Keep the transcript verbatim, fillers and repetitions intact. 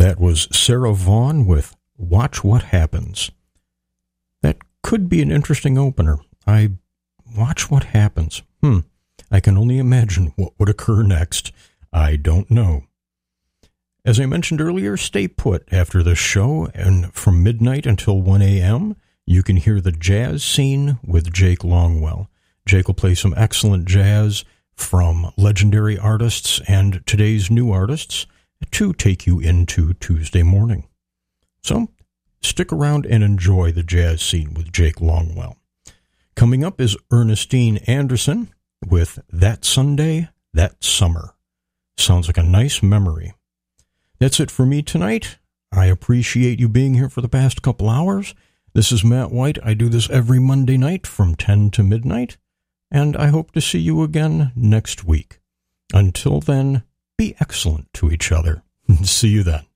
That was Sarah Vaughan with Watch What Happens. That could be an interesting opener. I watch what happens. Hmm. I can only imagine what would occur next. I don't know. As I mentioned earlier, stay put after this show, and from midnight until one a.m., you can hear the Jazz Scene with Jake Longwell. Jake will play some excellent jazz from legendary artists and today's new artists to take you into Tuesday morning. So, stick around and enjoy the Jazz Scene with Jake Longwell. Coming up is Ernestine Anderson with That Sunday, That Summer. Sounds like a nice memory. That's it for me tonight. I appreciate you being here for the past couple hours. This is Matt White. I do this every Monday night from ten to midnight, and I hope to see you again next week. Until then, be excellent to each other. See you then.